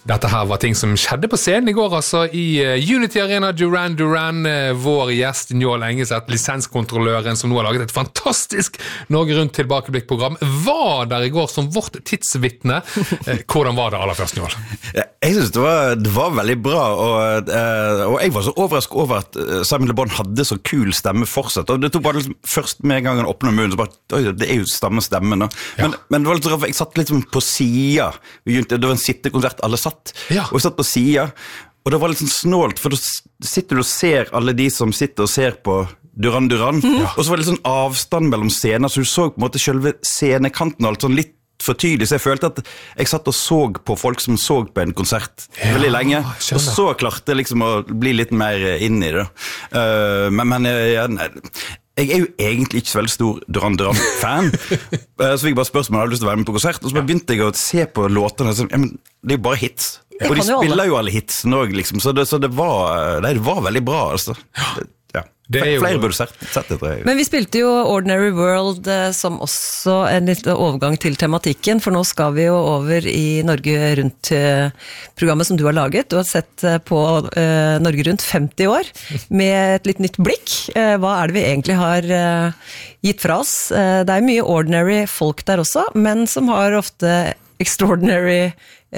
Dette her var ting som skjedde på scenen I går, altså I Unity Arena. Duran Duran, vår gjest Njål Engeseth, lisenskontrolløren som nå har laget et fantastisk Norge Rundt tilbakeblikk-program, var der I går som vårt tidsvittne. Hvordan var det aller først, Njål? Jeg synes det var veldig bra, og jeg var så overrasket over at Simon Le Bon hadde så kul stemme fortsatt, og det tok bare liksom, først med en gang han åpnet munnen, så bare, oi, det jo stemmen. Men det var litt rart, jeg satt litt på siden, det var en sittekonsert, alle satt, og jeg satt på siden, og det var litt sånn snålt, for da sitter du og ser alle de som sitter og ser på Duran Duran, og så var det litt sånn avstand mellom scener, så du så på en måte selve scenekanten og alt sånn litt for tydelig, så jeg følte at jeg satt og så på folk som så på en konsert veldig lenge, og så klarte jeg liksom å bli litt mer inn I det. Men jeg jo egentlig ikke så veldig stor Duran Duran-fan, så fikk jeg bare spørsmål, har du lyst til å være med på konsert? Og så begynte jeg å se på låtene, og det jo bare hits. Og de spiller jo alle hitsene også, liksom, så det var veldig bra, altså. Flere burde sett det. Men vi spilte jo Ordinary World som også en liten overgang til tematikken, for nå skal vi jo over I Norge Rundt programmet som du har laget. Du har sett på Norge Rundt 50 år med et litt nytt blikk. Hva det vi egentlig har gitt fra oss? Det mye ordinary folk der også, men som har ofte extraordinary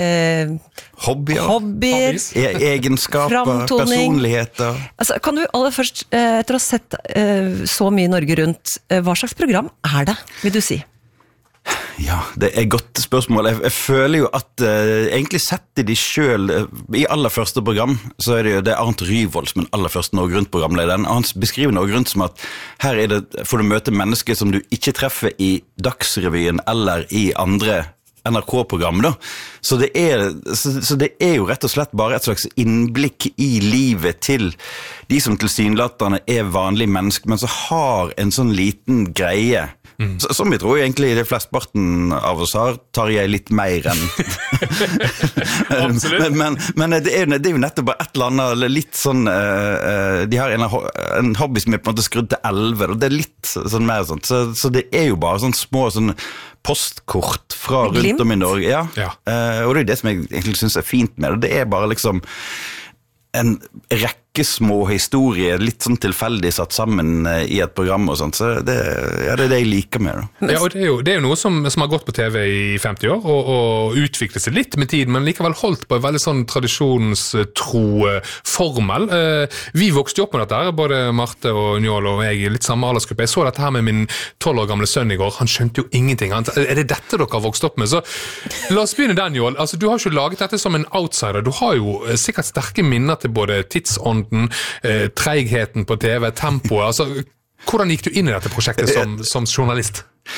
hobbyer, egenskaper, personligheter. Altså, kan du aller først, etter å ha sett så mye Norge Rundt, hva slags program det, vil du si? Ja, det et godt spørsmål. Jeg føler jo at egentlig setter de selv I aller første program, så det Arnt Ryvold som aller første Norge Rundt-programlederen. Han beskriver Norge Rundt som at her det, får du møte mennesker som du ikke treffer I Dagsrevyen eller I andre NRK-program da. Så det jo rett og slett bare et slags innblikk I livet til de som tilsynelatende vanlige mennesker, men så har en sånn liten greie, som vi tror egentlig de flestparten av oss har, tar jeg litt mer enn. men det jo nettopp bare et eller annet, litt sånn, de har en hobby som på en måte skrudd til 11, og det litt sånn mer sånn, så det jo bare sånn små sånn postkort fra rundt om I Norge, og det det som jeg egentlig synes fint med det, det bare liksom en rekke små historier, litt sånn tilfeldig satt sammen I et program og sånt, så det det jeg liker med det. Ja, og det jo noe som har gått på TV I 50 år, og utviklet seg litt med tiden, men likevel holdt på en veldig sånn tradisjonstro formel. Vi vokste jo opp med dette her, både Marte og Njål og jeg litt samme aldersgruppe. Jeg så dette her med min 12 år gamle sønn I går, han skjønte jo ingenting. Det dette dere har vokst opp med? Så la oss begynne den, Njål. Altså, du har jo ikke laget dette som en outsider, du har jo sikkert sterke minner til både tidsånden, treigheten på TV, tempoet, altså hvordan gikk du inn I dette prosjektet som journalist?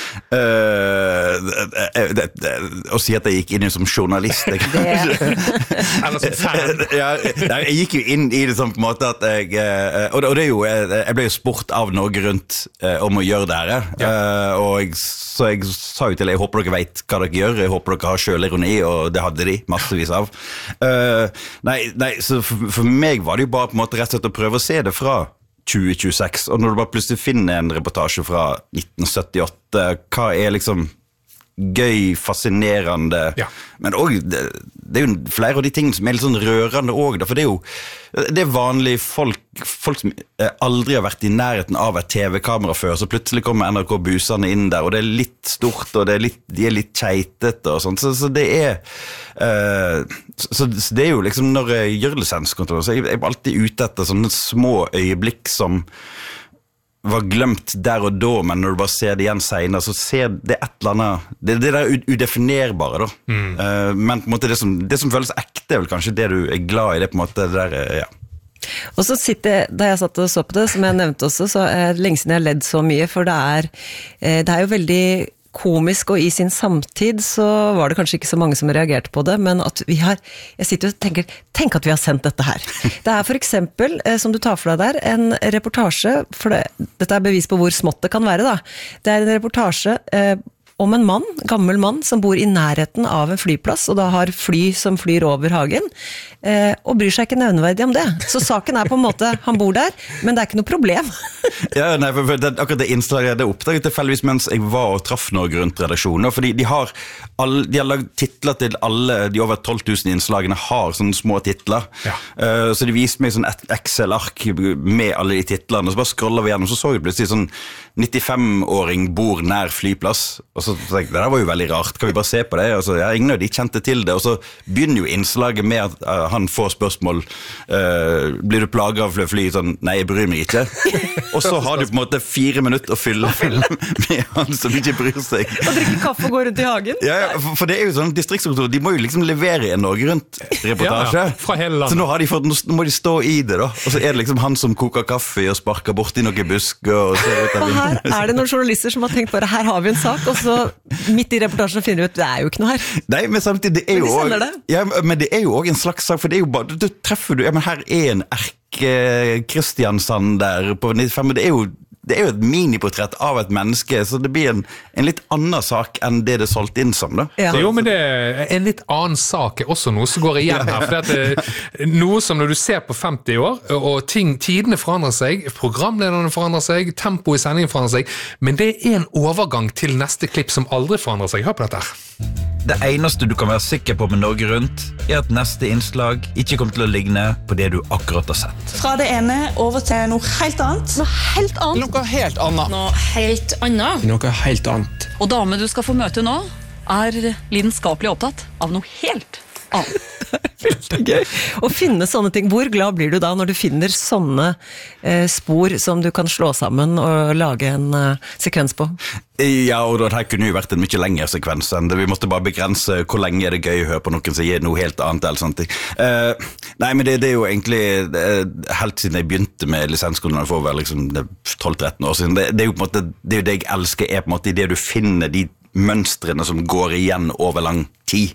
Å si at jeg gikk inn som journalist Eller som fan jeg gikk jo inn I det som på en måte at og det jo jeg ble jo spurt av Norge Rundt om å gjøre det her så jeg sa jo til jeg håper dere vet hva dere gjør, jeg håper dere har selvironi og det hadde de massevis av nei så for meg var det jo bare på en måte rett og slett å prøve å se det fra 2026, og når du bare plutselig finner en reportasje fra 1978, hva liksom gøy, fascinerende, men også, det jo flere av de tingene som litt sånn rørende også, for det vanlige folk som aldri har vært I nærheten av et TV-kamera før, så plutselig kommer NRK-busene inn der, og det litt stort, og de litt kjeitete og sånt, så det så det jo liksom, når jeg gjør lisenskontroll, så jeg alltid ute etter sånne små øyeblikk som var glemt der og da, men når du bare ser det igjen senere, så ser det et eller annet, det der udefinerbare da. Men på en måte det som føles ekte, vel kanskje det du glad I, det på en måte det der, Og så da jeg satt og så på det, som jeg nevnte også, så det lenge siden jeg har ledd så mye, for det jo veldig komisk, og I sin samtid så var det kanskje ikke så mange som reagerte på det, men at jeg sitter og tenker, tenk at vi har sendt dette her. Det for eksempel, som du tar for deg der, en reportasje, for dette bevis på hvor smått det kan være da. Det en reportasje om en mann, gammel mann, som bor I nærheten av en flyplass, og da har fly som flyr over hagen. og bryr seg ikke nevneverdig om det. Så saken på en måte, han bor der, men det ikke noe problem. Ja, nei, for akkurat det innslaget, det oppdaget tilfeldigvis mens jeg var og traff Norge Rundt-redaksjonen, fordi de har lagd titler til alle, de over 12 000 innslagene har sånne små titler. Ja. Så de viste meg sånn et Excel-ark med alle de titlene, og så bare scrollet vi gjennom, så jeg plutselig sånn 95-åring bor nær flyplass, og så tenkte jeg, det der var jo veldig rart, kan vi bare se på det? Og så, ja, ingen av de kjente til det, og så begynner jo innslaget med at han får spørsmål, blir du plaget av fly? Sånn, nei, jeg bryr meg ikke. Og så har du på en måte 4 minutter å fylle med han som ikke bryr seg. Og drikke kaffe og gå rundt i hagen? Ja, for det jo sånn, distriktskontor, de må jo liksom levere en Norge Rundt-reportasje. Ja, fra hele landet. Så nå må de stå i det da, og så det liksom han som koker kaffe og sparker bort i noen busker. Og her det noen journalister som har tenkt bare, her har vi en sak, og så midt i reportasjen finner vi ut, det jo ikke noe her. Nei, men samtidig, det jo også, ja, men det jo også en slags sak, for det jo bare, du treffer ja, men her en Kristiansand der på 95, men det jo et miniportrett av et menneske, så det blir en litt annen sak enn det solgt inn som da. Ja. Jo, men det en litt annen sak også noe som går igjen her, for det noe som når du ser på 50 år, og tidene forandrer seg, programlederne forandrer seg, tempoet i sendingen forandrer seg, men det en overgang til neste klipp som aldri forandrer seg. Hør på dette her. Det eneste du kan være sikker på med Norge Rundt at neste innslag ikke kommer til å ligne på det du akkurat har sett. Fra det ene over til noe helt annet. Noe helt annet. Noe helt annet. Noe helt annet. Noe helt annet. Og dame du skal få møte nå lidenskapelig opptatt av noe helt annet. Gøy. Å finne sånne ting. Hvor glad blir du da når du finner sånne spor som du kan slå sammen og lage en sekvens på? Ja, og det her kunne jo vært en mye lengre sekvens enn det. Vi måtte bare begrense hvor lenge det gøy å høre på noen som gir noe helt annet eller sånt. Nei, men det jo egentlig helt siden jeg begynte med lisensskolen for å være liksom 12-13 år siden. Det jo på en måte, det jo det jeg elsker på en måte i det du finner de mønstrene som går igjen over lang tid.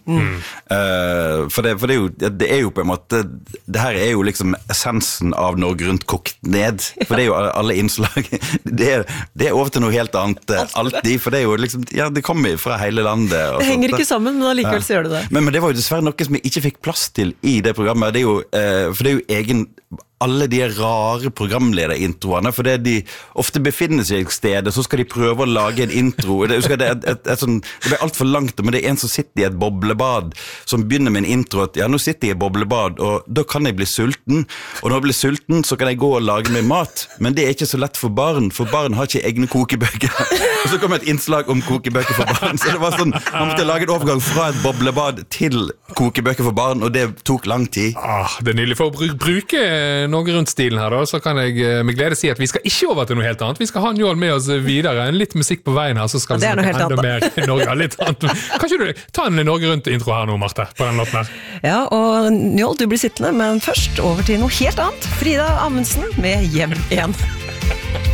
For det jo på en måte, det her jo liksom essensen av Norge Rundt kokt ned, for det jo alle innslag, det over til noe helt annet alltid, for det jo liksom, ja, det kommer fra hele landet. Det henger ikke sammen, men allikevel så gjør det det. Men det var jo dessverre noe som jeg ikke fikk plass til i det programmet, det jo, for det jo alle de rare programlederintroene, for det de ofte befinner seg i stedet, så skal de prøve å lage en intro. Det ble alt for langt, men det en som sitter i et boblebad, som begynner med en intro, at ja, nå sitter jeg i et boblebad, og da kan jeg bli sulten, og når jeg blir sulten, så kan jeg gå og lage meg mat, men det ikke så lett for barn har ikke egne kokebøker. Og så kom et innslag om kokebøker for barn, så det var sånn, man måtte lage en overgang fra et boblebad til kokebøker for barn, og det tok lang tid. Det nydelig for å bruke Norge Rundt-stilen her da, så kan jeg med glede si at vi skal ikke over til noe helt annet. Vi skal ha Njål med oss videre, en litt musikk på veien her, så skal vi snakke enda mer Norge, litt annet. Kan ikke du ta en Norge Rundt-intro her nå, Marte, på den låten her? Ja, og Njål, du blir sittende, men først over til noe helt annet. Frida Amundsen med Hjem 1.